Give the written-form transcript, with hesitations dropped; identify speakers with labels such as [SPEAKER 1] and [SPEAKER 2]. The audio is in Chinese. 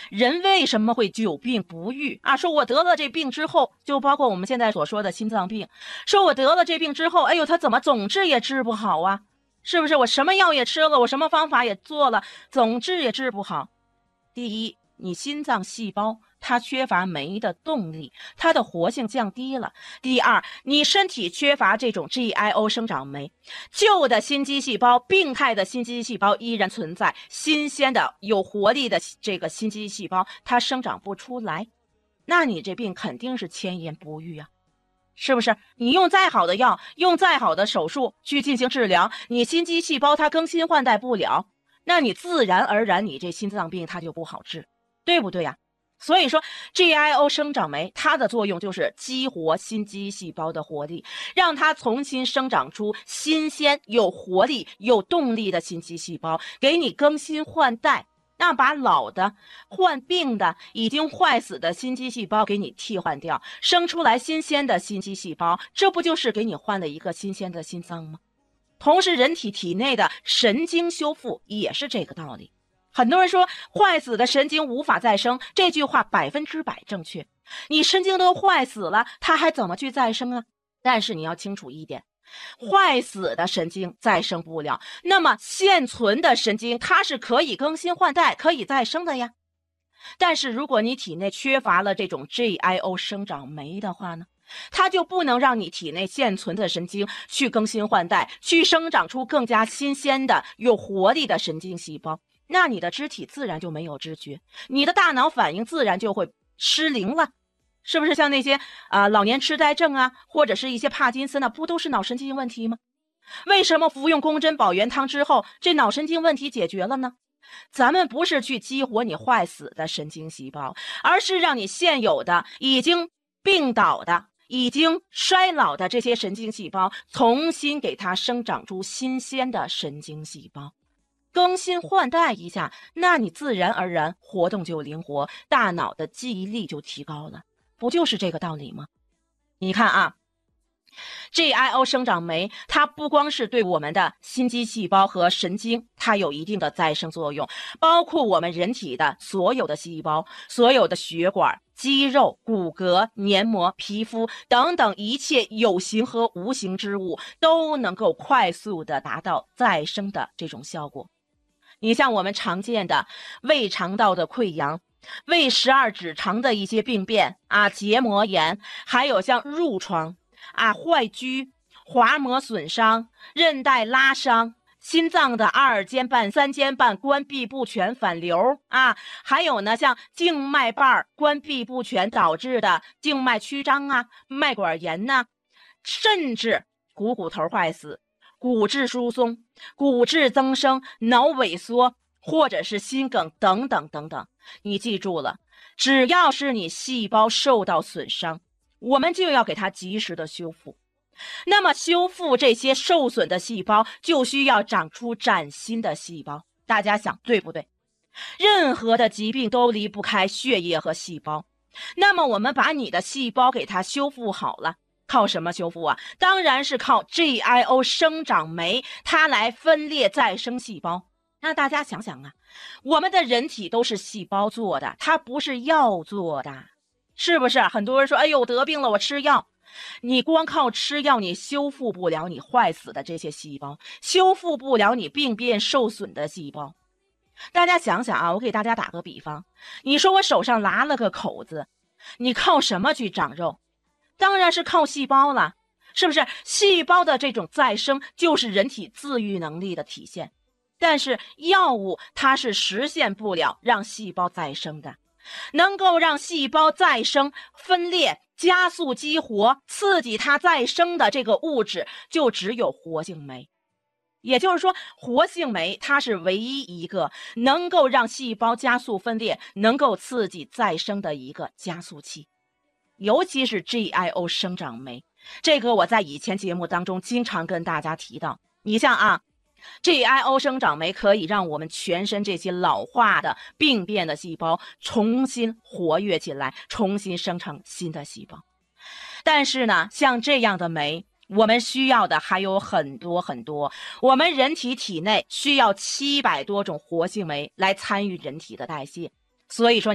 [SPEAKER 1] 人为什么会久病不愈啊？说我得了这病之后，就包括我们现在所说的心脏病，说我得了这病之后，哎呦，他怎么总治也治不好啊？是不是？我什么药也吃了，我什么方法也做了，总治也治不好。第一，你心脏细胞它缺乏酶的动力，它的活性降低了。第二，你身体缺乏这种 GIO 生长酶，旧的心肌细胞、病态的心肌细胞依然存在，新鲜的有活力的这个心肌细胞它生长不出来，那你这病肯定是千言不愈啊。是不是？你用再好的药，用再好的手术去进行治疗，你心肌细胞它更新换代不了，那你自然而然你这心脏病它就不好治，对不对呀？所以说 GIO 生长酶它的作用就是激活心肌细胞的活力，让它重新生长出新鲜有活力有动力的心肌细胞，给你更新换代，那把老的患病的已经坏死的心肌细胞给你替换掉，生出来新鲜的心肌细胞，这不就是给你换了一个新鲜的心脏吗？同时人体内的神经修复也是这个道理。很多人说坏死的神经无法再生，这句话100%正确，你神经都坏死了，它还怎么去再生啊？但是你要清楚一点，坏死的神经再生不了，那么现存的神经它是可以更新换代可以再生的呀。但是如果你体内缺乏了这种 GIO 生长酶的话呢，它就不能让你体内现存的神经去更新换代，去生长出更加新鲜的有活力的神经细胞，那你的肢体自然就没有知觉，你的大脑反应自然就会失灵了。是不是像那些老年痴呆症啊，或者是一些帕金森啊，不都是脑神经问题吗？为什么服用宫针保元汤之后，这脑神经问题解决了呢？咱们不是去激活你坏死的神经细胞，而是让你现有的已经病倒的已经衰老的这些神经细胞重新给它生长出新鲜的神经细胞，更新换代一下，那你自然而然活动就灵活，大脑的记忆力就提高了，不就是这个道理吗？你看啊，GIO 生长酶它不光是对我们的心肌细胞和神经它有一定的再生作用，包括我们人体的所有的细胞、所有的血管、肌肉、骨骼、黏膜、皮肤等等一切有形和无形之物都能够快速的达到再生的这种效果。你像我们常见的胃肠道的溃疡、胃12指肠的一些病变啊，结膜炎，还有像褥疮啊、坏疽、滑膜损伤、韧带拉伤、心脏的2尖瓣、3尖瓣关闭不全反流啊，还有呢像静脉瓣关闭不全导致的静脉曲张啊、脉管炎呐，甚至骨头坏死、骨质疏松、骨质增生、脑萎缩，或者是心梗等等等等。你记住了，只要是你细胞受到损伤，我们就要给它及时的修复。那么修复这些受损的细胞，就需要长出崭新的细胞。大家想对不对？任何的疾病都离不开血液和细胞。那么我们把你的细胞给它修复好了，靠什么修复啊？当然是靠 GIO 生长酶，它来分裂再生细胞。那大家想想啊，我们的人体都是细胞做的，它不是药做的，是不是？很多人说，哎呦，得病了，我吃药。你光靠吃药，你修复不了你坏死的这些细胞，修复不了你病变受损的细胞。大家想想啊，我给大家打个比方，你说我手上拉了个口子，你靠什么去长肉？当然是靠细胞了，是不是？细胞的这种再生就是人体自愈能力的体现。但是药物它是实现不了让细胞再生的，能够让细胞再生、分裂、加速激活、刺激它再生的这个物质就只有活性酶。也就是说，活性酶它是唯一一个能够让细胞加速分裂、能够刺激再生的一个加速器。尤其是 GIO 生长酶，这个我在以前节目当中经常跟大家提到。你像啊，GIO 生长酶可以让我们全身这些老化的病变的细胞重新活跃起来，重新生成新的细胞。但是呢，像这样的酶，我们需要的还有很多很多。我们人体体内需要700多种活性酶来参与人体的代谢，所以说